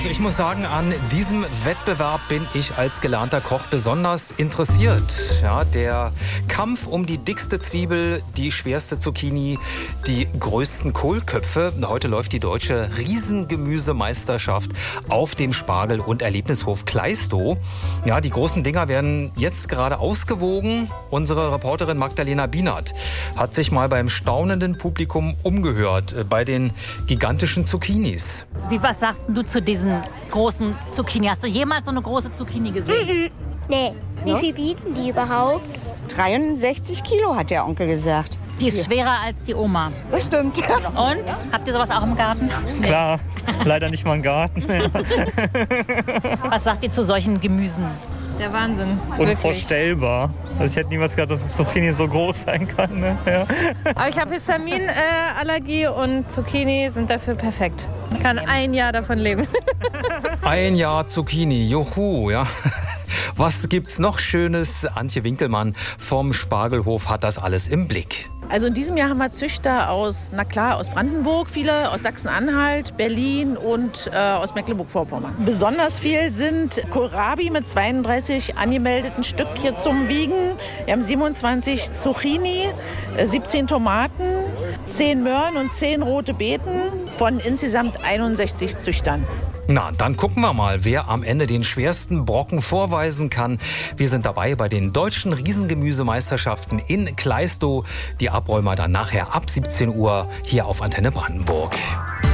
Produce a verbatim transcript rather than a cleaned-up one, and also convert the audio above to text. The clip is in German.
Also ich muss sagen, an diesem Wettbewerb bin ich als gelernter Koch besonders interessiert. Ja, der Kampf um die dickste Zwiebel, die schwerste Zucchini, die größten Kohlköpfe. Heute läuft die deutsche Riesengemüsemeisterschaft auf dem Spargel- und Erlebnishof Klaistow. Ja, die großen Dinger werden jetzt gerade ausgewogen. Unsere Reporterin Magdalena Bienert hat sich mal beim staunenden Publikum umgehört äh, bei den gigantischen Zucchinis. Wie, was sagst du zu diesen großen Zucchini? Hast du jemals so eine große Zucchini gesehen? Nee. Wie Ja? viel bieten die überhaupt? dreiundsechzig Kilo, hat der Onkel gesagt. Die ist schwerer als die Oma. Das stimmt. Und? Habt ihr sowas auch im Garten? Klar, leider nicht mal ein Garten. Was sagt ihr zu solchen Gemüsen? Der Wahnsinn. Wirklich. Unvorstellbar. Also ich hätte niemals gedacht, dass eine Zucchini so groß sein kann. Ne? Ja. Aber ich habe Histaminallergie und Zucchini sind dafür perfekt. Ich kann ein Jahr davon leben. Ein Jahr Zucchini, juhu, ja. Was gibt's noch Schönes? Antje Winkelmann vom Spargelhof hat das alles im Blick. Also in diesem Jahr haben wir Züchter aus, na klar, aus Brandenburg, viele aus Sachsen-Anhalt, Berlin und äh, aus Mecklenburg-Vorpommern. Besonders viel sind Kohlrabi mit zweiunddreißig angemeldeten Stück hier zum Wiegen. Wir haben siebenundzwanzig Zucchini, äh, siebzehn Tomaten, zehn Möhren und zehn rote Beeten von insgesamt einundsechzig Züchtern. Na, dann gucken wir mal, wer am Ende den schwersten Brocken vorweisen kann. Wir sind dabei bei den deutschen Riesengemüsemeisterschaften in Klaistow. Die Abräumer dann nachher ab siebzehn Uhr hier auf Antenne Brandenburg.